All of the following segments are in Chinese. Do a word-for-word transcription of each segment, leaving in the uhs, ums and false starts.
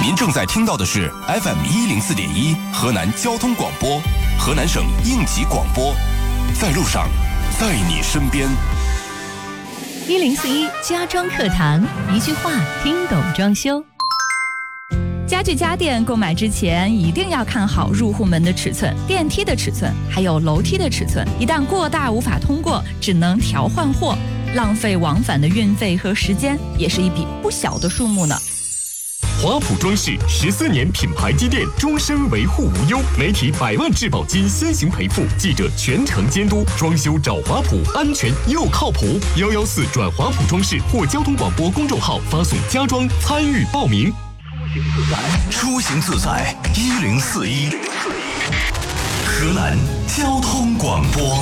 您正在听到的是 F M 一零四点一河南交通广播，河南省应急广播，在路上，在你身边。 一零四一家装课堂，一句话听懂装修。家具家电购买之前一定要看好入户门的尺寸、电梯的尺寸，还有楼梯的尺寸。一旦过大无法通过，只能调换货，浪费往返的运费和时间，也是一笔不小的数目呢。 华普装饰十四年品牌积淀，终身维护无忧，媒体百万质保金先行赔付，记者全程监督，装修找华普，安全又靠谱。幺幺四转华普装饰或交通广播公众号发送家装参与报名。 出行自在一零四一，河南交通广播。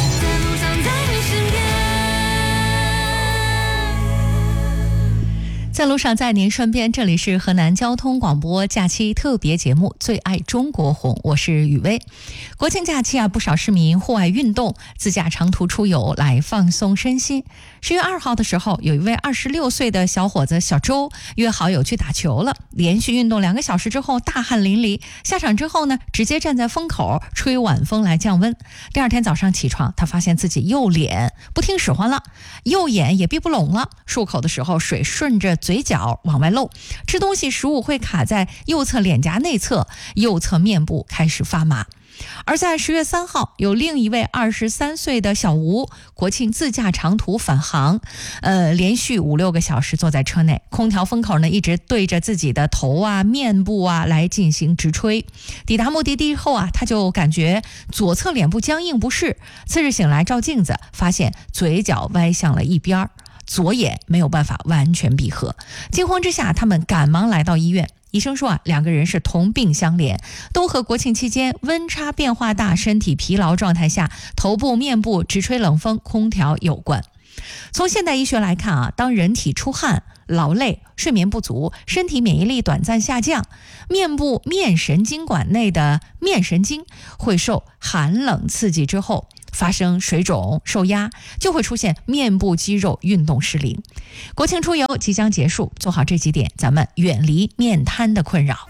在路上，在您身边，这里是河南交通广播假期特别节目《最爱中国红》，我是雨薇。国庆假期啊，不少市民户外运动、自驾长途出游来放松身心。十月二号的时候，有一位二十六岁的小伙子小周约好友去打球了，连续运动两个小时之后大汗淋漓，下场之后呢，直接站在风口吹晚风来降温。第二天早上起床，他发现自己右脸不听使唤了，右眼也闭不拢了，漱口的时候水顺着嘴角往外漏，吃东西食物会卡在右侧脸颊内侧，右侧面部开始发麻。而在十月三号，有另一位二十三岁的小吴，国庆自驾长途返航，呃，连续五六个小时坐在车内，空调风口呢一直对着自己的头啊、面部啊来进行直吹。抵达目的地后啊，他就感觉左侧脸部僵硬不适，次日醒来照镜子，发现嘴角歪向了一边，左眼没有办法完全闭合。惊慌之下，他们赶忙来到医院。医生说啊，两个人是同病相怜，都和国庆期间温差变化大、身体疲劳状态下头部、面部直吹冷风、空调有关。从现代医学来看啊，当人体出汗、劳累、睡眠不足，身体免疫力短暂下降，面部面神经管内的面神经会受寒冷刺激之后发生水肿受压，就会出现面部肌肉运动失灵。国庆出游即将结束，做好这几点，咱们远离面瘫的困扰。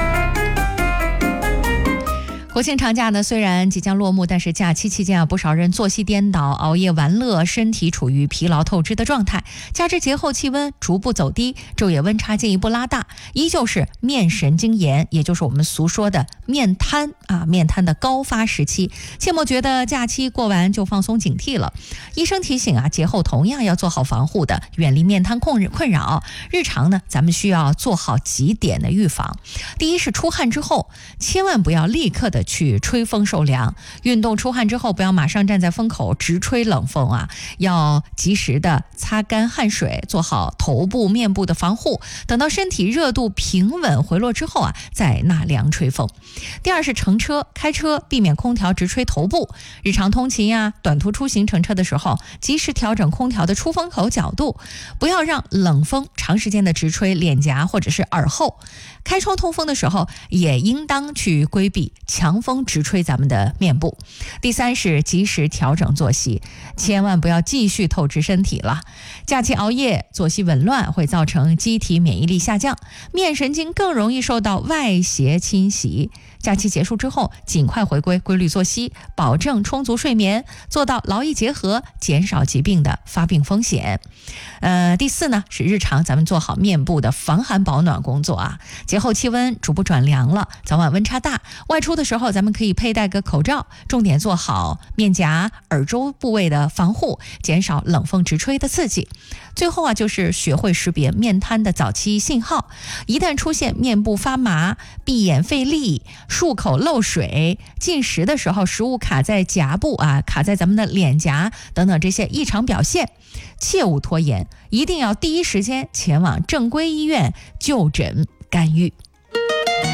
国庆长假呢，虽然即将落幕，但是假期期间啊，不少人作息颠倒、熬夜玩乐，身体处于疲劳透支的状态。加之节后气温逐步走低，昼夜温差进一步拉大，依旧是面神经炎，也就是我们俗说的面瘫啊，面瘫的高发时期。切莫觉得假期过完就放松警惕了。医生提醒啊，节后同样要做好防护的，远离面瘫困困扰。日常呢，咱们需要做好几点的预防。第一是出汗之后，千万不要立刻的去吹风受凉，运动出汗之后不要马上站在风口直吹冷风啊，要及时的擦干汗水，做好头部面部的防护，等到身体热度平稳回落之后啊，再纳凉吹风。第二是乘车开车避免空调直吹头部，日常通勤呀、短途出行乘车的时候，及时调整空调的出风口角度，不要让冷风长时间的直吹脸颊或者是耳后。开窗通风的时候，也应当去规避强风直吹咱们的面部。第三是及时调整作息，千万不要继续透支身体了。假期熬夜、作息紊乱会造成机体免疫力下降，面神经更容易受到外邪侵袭。假期结束之后，尽快回归规律作息，保证充足睡眠，做到劳逸结合，减少疾病的发病风险。呃，第四呢，是日常咱们做好面部的防寒保暖工作啊。节后气温逐步转凉了，早晚温差大，外出的时候咱们可以佩戴个口罩，重点做好面颊、耳周部位的防护，减少冷风直吹的刺激。最后啊，就是学会识别面瘫的早期信号，一旦出现面部发麻、闭眼费力、漱口漏水、进食的时候食物卡在颊部啊，卡在咱们的脸颊等等这些异常表现，切勿拖延，一定要第一时间前往正规医院就诊干预。